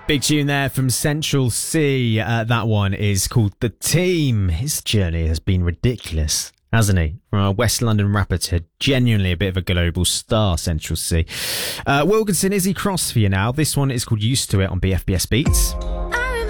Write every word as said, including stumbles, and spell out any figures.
Big tune there from Central C. Uh, that one is called The Team. His journey has been ridiculous, hasn't he? From a West London rapper to genuinely a bit of a global star, Central C. Uh, Wilkinson, Izzy Cross for you now. This one is called Used to It on B F B S Beats.